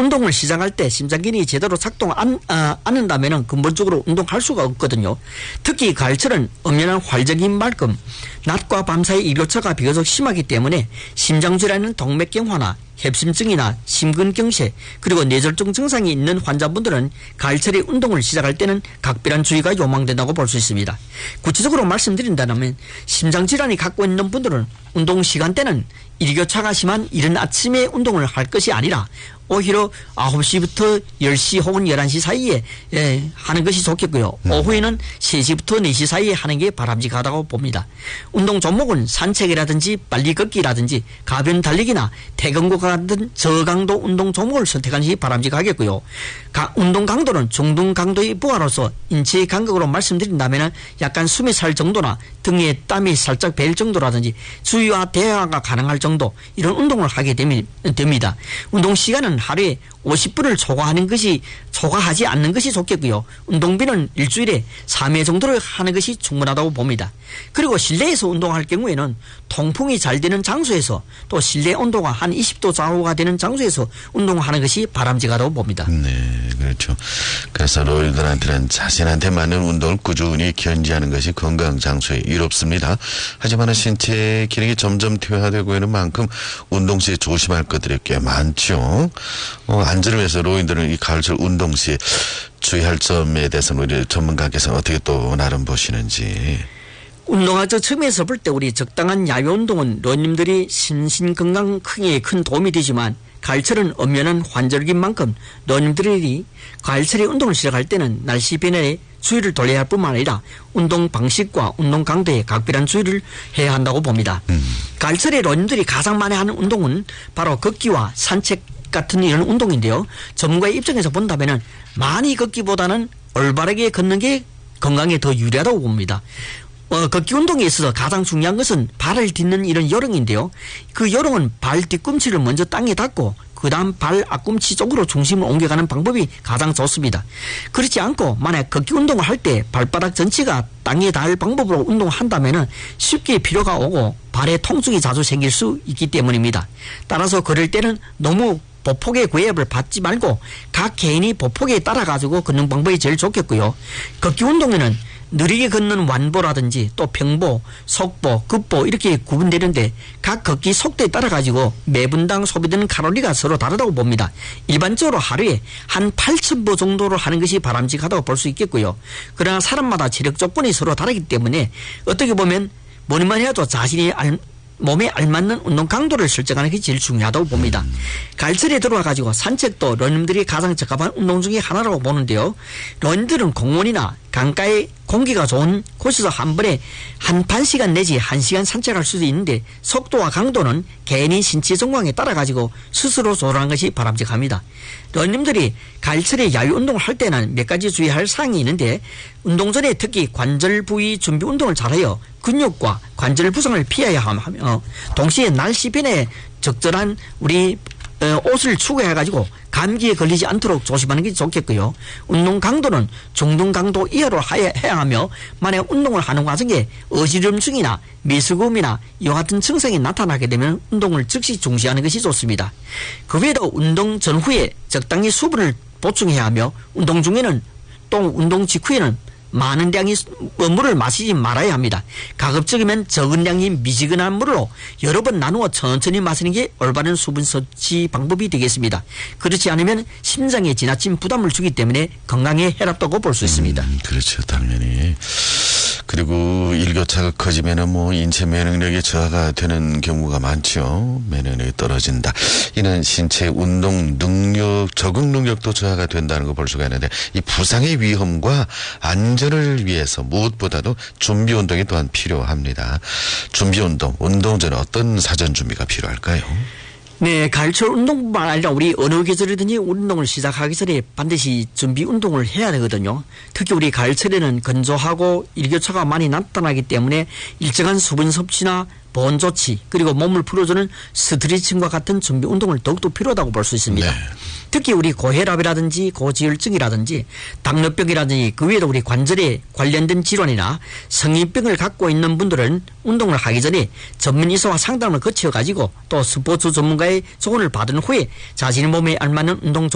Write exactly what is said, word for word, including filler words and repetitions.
운동을 시작할 때 심장기능이 제대로 작동 안, 아, 않는다면 근본적으로 운동할 수가 없거든요. 특히 가을철은 엄연한 활적인 만큼 낮과 밤 사이 일교차가 비교적 심하기 때문에 심장질환은 동맥경화나 협심증이나 심근경색 그리고 뇌졸중 증상이 있는 환자분들은 가을철에 운동을 시작할 때는 각별한 주의가 요망된다고 볼 수 있습니다. 구체적으로 말씀드린다면 심장질환이 갖고 있는 분들은 운동 시간대는 일교차가 심한 이른 아침에 운동을 할 것이 아니라 오히려 아홉 시부터 열 시 혹은 열한 시 사이에 예, 하는 것이 좋겠고요. 음. 오후에는 세 시부터 네 시 사이에 하는 게 바람직하다고 봅니다. 운동 종목은 산책이라든지 빨리 걷기라든지 가변 달리기나 태권도와 같은 저강도 운동 종목을 선택하는 것이 바람직하겠고요. 가, 운동 강도는 중등 강도의 부하로서 인체의 감각으로 말씀드린다면 약간 숨이 살 정도나 등에 땀이 살짝 벨 정도라든지 주위와 대화가 가능할 정도 이런 운동을 하게 됩니다. 운동 시간은 하루에 오십 분을 초과하는 것이 초과하지 않는 것이 좋겠고요. 운동비는 일주일에 삼 회 정도를 하는 것이 충분하다고 봅니다. 그리고 실내에서 운동할 경우에는 통풍이 잘 되는 장소에서 또 실내 온도가 한 이십 도 좌우가 되는 장소에서 운동하는 것이 바람직하다고 봅니다. 네, 그렇죠. 그래서 노인들한테는 자신한테 맞는 운동을 꾸준히 견지하는 것이 건강 장수에 이롭습니다. 하지만 신체 기능이 점점 퇴화되고 있는 만큼 운동 시에 조심할 것들이 꽤 많죠. 어, 안전을 위해서 노인들은 이 가을철 운동 시에 주의할 점에 대해서는 우리 전문가께서는 어떻게 또 나름 보시는지. 운동학적 측면에서 볼 때 우리 적당한 야외 운동은 노인님들이心건강 크기에 큰 도움이 되지만 가을철은 엄연한 환절기인 만큼 노인님들이 가을철에 운동을 시작할 때는 날씨 변화에 주의를 돌려야 할 뿐만 아니라 운동 방식과 운동 강도에 각별한 주의를 해야 한다고 봅니다. 음. 가을철에 노인들이 가장 많이 하는 운동은 바로 걷기와 산책 같은 이런 운동인데요. 전문가의 입장에서 본다면 많이 걷기보다는 올바르게 걷는 게 건강에 더 유리하다고 봅니다. 어, 걷기 운동에 있어서 가장 중요한 것은 발을 딛는 이런 요령인데요. 그 요령은 발 뒤꿈치를 먼저 땅에 닿고 그 다음 발 앞꿈치 쪽으로 중심을 옮겨가는 방법이 가장 좋습니다. 그렇지 않고 만약 걷기 운동을 할 때 발바닥 전체가 땅에 닿을 방법으로 운동한다면 쉽게 피로가 오고 발에 통증이 자주 생길 수 있기 때문입니다. 따라서 걸을 때는 너무 보폭의 구애압을 받지 말고 각 개인이 보폭에 따라가지고 걷는 방법이 제일 좋겠고요. 걷기 운동에는 느리게 걷는 완보라든지 또 평보, 속보, 급보 이렇게 구분되는데 각 걷기 속도에 따라 가지고 매분당 소비되는 칼로리가 서로 다르다고 봅니다. 일반적으로 하루에 한 팔천 보 정도로 하는 것이 바람직하다고 볼 수 있겠고요. 그러나 사람마다 체력 조건이 서로 다르기 때문에 어떻게 보면 뭐니만 해도 자신이 알, 몸에 알맞는 운동 강도를 설정하는 게 제일 중요하다고 봅니다. 음. 가을철에 들어와 가지고 산책도 노인들이 가장 적합한 운동 중에 하나라고 보는데요. 노인들은 공원이나 강가에 공기가 좋은 곳에서 한 번에 한 반 시간 내지 한 시간 산책할 수도 있는데 속도와 강도는 개인의 신체 정황에 따라 가지고 스스로 조절하는 것이 바람직합니다. 노인님들이 가을철에 야외 운동을 할 때는 몇 가지 주의할 사항이 있는데 운동 전에 특히 관절 부위 준비 운동을 잘하여 근육과 관절 부상을 피해야 하며 동시에 날씨 변화에 적절한 우리 어, 옷을 추구해가지고 감기에 걸리지 않도록 조심하는 게 좋겠고요. 운동 강도는 중등 강도 이하로 해야 하며 만약 운동을 하는 과정에 어지럼증이나 미수금이나 이와 같은 증상이 나타나게 되면 운동을 즉시 중지하는 것이 좋습니다. 그 외에도 운동 전후에 적당히 수분을 보충해야 하며 운동 중에는 또 운동 직후에는 많은 양의 물을 마시지 말아야 합니다. 가급적이면 적은 양의 미지근한 물로 여러 번 나누어 천천히 마시는 게 올바른 수분 섭취 방법이 되겠습니다. 그렇지 않으면 심장에 지나친 부담을 주기 때문에 건강에 해롭다고 볼 수 있습니다. 음, 그렇죠. 당연히. 그리고 일교차가 커지면은 뭐 인체 면역력이 저하가 되는 경우가 많죠. 면역력이 떨어진다. 이는 신체 운동 능력, 적응 능력도 저하가 된다는 걸 볼 수가 있는데 이 부상의 위험과 안전을 위해서 무엇보다도 준비 운동이 또한 필요합니다. 준비 운동, 운동 전에 어떤 사전 준비가 필요할까요? 네, 가을철 운동뿐만 아니라 우리 어느 계절이든지 운동을 시작하기 전에 반드시 준비 운동을 해야 되거든요. 특히 우리 가을철에는 건조하고 일교차가 많이 나타나기 때문에 일정한 수분 섭취나 보온 조치 그리고 몸을 풀어주는 스트레칭과 같은 준비 운동을 더욱더 필요하다고 볼 수 있습니다. 네. 특히 우리 고혈압이라든지 고지혈증이라든지 당뇨병이라든지 그 외에도 우리 관절에 관련된 질환이나 성인병을 갖고 있는 분들은 운동을 하기 전에 전문 의사와 상담을 거쳐 가지고 또 스포츠 전문가의 조언을 받은 후에 자신의 몸에 알맞는 운동